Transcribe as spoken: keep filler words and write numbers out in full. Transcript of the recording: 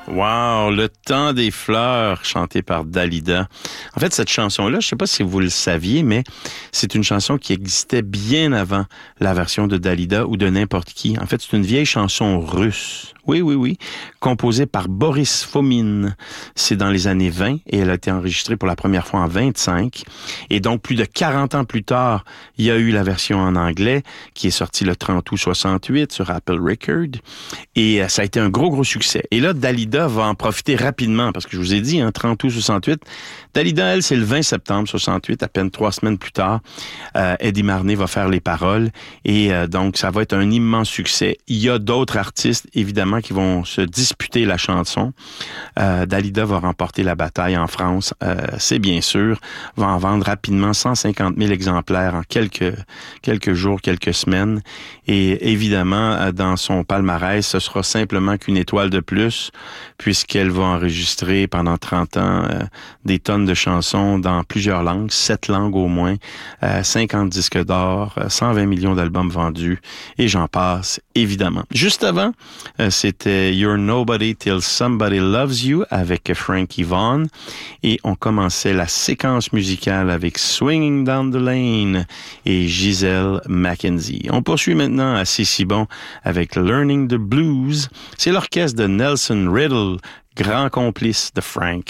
Wow, Le temps des fleurs, chanté par Dalida. En fait, cette chanson-là, je ne sais pas si vous le saviez, mais c'est une chanson qui existait bien avant la version de Dalida ou de n'importe qui. En fait, c'est une vieille chanson russe. Oui, oui, oui. Composée par Boris Fomin. C'est dans les années vingt et elle a été enregistrée pour la première fois en vingt-cinq. Et donc, plus de quarante ans plus tard, il y a eu la version en anglais qui est sortie le trente août soixante-huit sur Apple Records. Et ça a été un gros, gros succès. Et là, Dalida va en profiter rapidement parce que je vous ai dit, hein, trente août soixante-huit. Dalida, elle, c'est le vingt septembre soixante-huit, à peine trois semaines plus tard. Euh, Eddie Marnay va faire les paroles et euh, donc ça va être un immense succès. Il y a d'autres artistes, évidemment, qui vont se disputer la chanson. Euh, Dalida va remporter la bataille en France, euh, c'est bien sûr. Va en vendre rapidement cent cinquante mille exemplaires en quelques, quelques jours, quelques semaines. Et évidemment, dans son palmarès, ce sera simplement qu'une étoile de plus, puisqu'elle va enregistrer pendant trente ans euh, des tonnes de chansons dans plusieurs langues, sept langues au moins, euh, cinquante disques d'or, cent vingt millions d'albums vendus, et j'en passe, évidemment. Juste avant, euh, c'était You're Nobody Till Somebody Loves You avec Frankie Vaughan, et on commençait la séquence musicale avec Swinging Down the Lane et Giselle Mackenzie. On poursuit maintenant à C'est si bon avec Learning the Blues. C'est l'orchestre de Nelson Riddle, grand complice de Frank.